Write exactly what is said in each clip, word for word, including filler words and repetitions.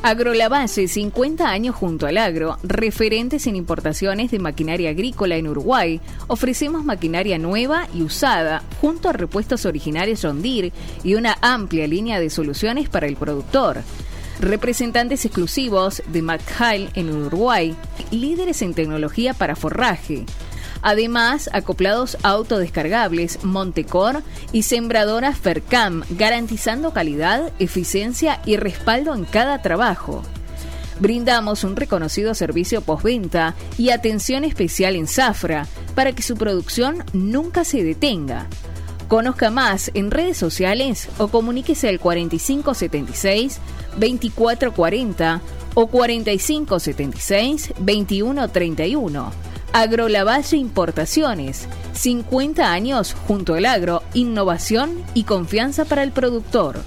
Agrolavalle, cincuenta años junto al agro, referentes en importaciones de maquinaria agrícola en Uruguay. Ofrecemos maquinaria nueva y usada, junto a repuestos originales John Deere y una amplia línea de soluciones para el productor. Representantes exclusivos de McHale en Uruguay, líderes en tecnología para forraje. Además, acoplados autodescargables Montecor y sembradoras Fercam, garantizando calidad, eficiencia y respaldo en cada trabajo. Brindamos un reconocido servicio postventa y atención especial en zafra para que su producción nunca se detenga. Conozca más en redes sociales o comuníquese al cuarenta y cinco setenta y seis, veinticuatro cuarenta o cuarenta y cinco setenta y seis, veintiuno treinta y uno. Agrolavalle Importaciones, cincuenta años junto al agro, innovación y confianza para el productor.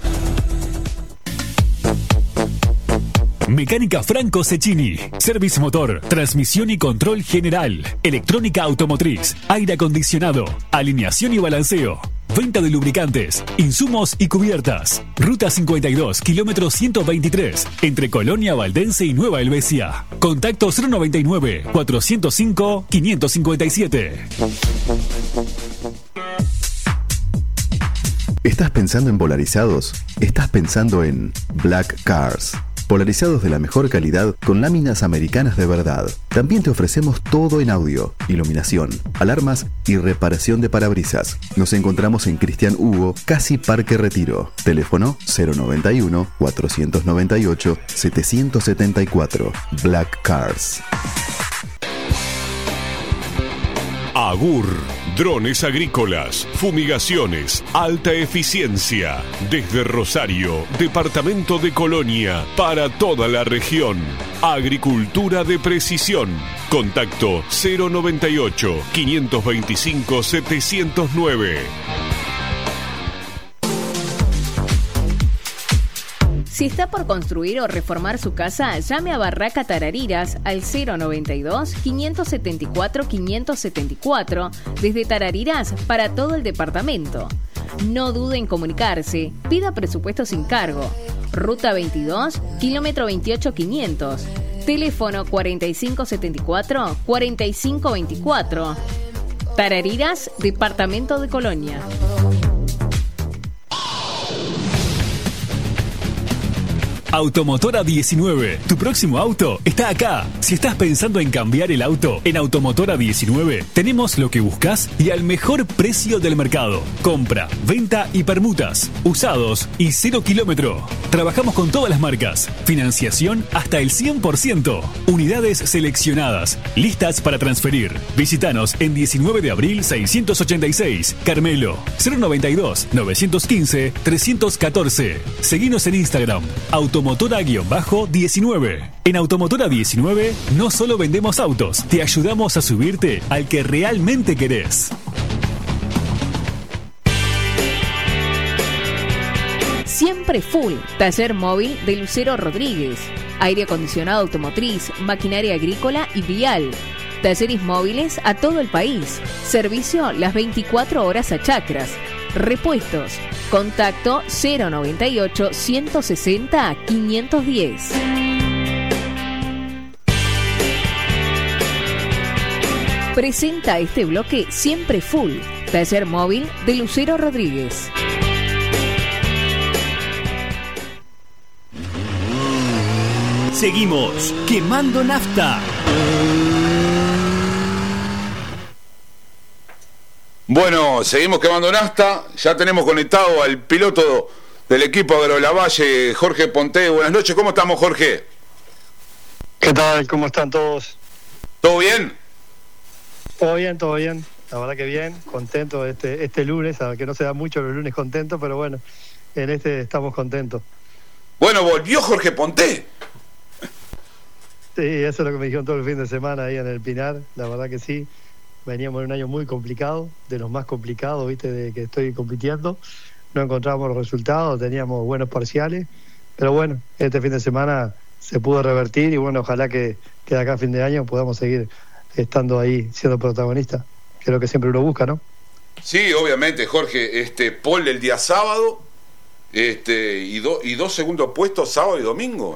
Mecánica Franco Cecchini, service motor, transmisión y control general, electrónica automotriz, aire acondicionado, alineación y balanceo. Venta de lubricantes, insumos y cubiertas. Ruta cincuenta y dos, kilómetro ciento veintitrés, entre Colonia Valdense y Nueva Helvecia. Contacto cero noventa y nueve, cuatrocientos cinco, quinientos cincuenta y siete. ¿Estás pensando en polarizados? Estás pensando en Black Cars. Polarizados de la mejor calidad con láminas americanas de verdad. También te ofrecemos todo en audio, iluminación, alarmas y reparación de parabrisas. Nos encontramos en Cristian Hugo, casi Parque Retiro. Teléfono cero noventa y uno, cuatrocientos noventa y ocho, setecientos setenta y cuatro. Black Cars. Agur, drones agrícolas, fumigaciones, alta eficiencia. Desde Rosario, departamento de Colonia, para toda la región. Agricultura de precisión. Contacto cero noventa y ocho, quinientos veinticinco, setecientos nueve. Si está por construir o reformar su casa, llame a Barraca Tarariras al cero noventa y dos, quinientos setenta y cuatro, quinientos setenta y cuatro desde Tarariras para todo el departamento. No dude en comunicarse, pida presupuesto sin cargo. Ruta veintidós, kilómetro veintiocho quinientos. Teléfono cuarenta y cinco setenta y cuatro, cuarenta y cinco veinticuatro. Tarariras, departamento de Colonia. Automotora diecinueve. Tu próximo auto está acá. Si estás pensando en cambiar el auto, en Automotora diecinueve tenemos lo que buscas y al mejor precio del mercado. Compra, venta y permutas, usados y cero kilómetro. Trabajamos con todas las marcas. Financiación hasta el cien por ciento. Unidades seleccionadas, listas para transferir. Visítanos en diecinueve de abril seiscientos ochenta y seis, Carmelo, cero noventa y dos, novecientos quince, trescientos catorce. Seguinos en Instagram, Automotora-diecinueve. En Automotora diecinueve no solo vendemos autos, te ayudamos a subirte al que realmente querés. Siempre full. Taller móvil de Lucero Rodríguez. Aire acondicionado automotriz, maquinaria agrícola y vial. Talleres móviles a todo el país. Servicio las veinticuatro horas a chacras. Repuestos. Contacto cero noventa y ocho, ciento sesenta, quinientos diez. Presenta este bloque Siempre Full. Taller móvil de Lucero Rodríguez. Seguimos quemando nafta. Bueno, seguimos quemando nafta. Ya tenemos conectado al piloto del equipo Agrolavalle, Jorge Ponté. Buenas noches, ¿cómo estamos, Jorge? ¿Qué tal? ¿Cómo están todos? ¿Todo bien? Todo bien, todo bien. La verdad que bien, contento este, este lunes, aunque no se da mucho los lunes contentos, pero bueno, en este estamos contentos. Bueno, volvió Jorge Ponté. Sí, eso es lo que me dijeron todo el fin de semana ahí en el Pinar, la verdad que sí. Veníamos en un año muy complicado, de los más complicados, viste, de que estoy compitiendo. No encontrábamos los resultados, teníamos buenos parciales, pero bueno, este fin de semana se pudo revertir y bueno, ojalá que, que de acá a fin de año podamos seguir estando ahí siendo protagonistas, que es lo que siempre uno busca, ¿no? Sí, obviamente, Jorge. Este, pole el día sábado, este, y, do, y dos segundos puestos sábado y domingo.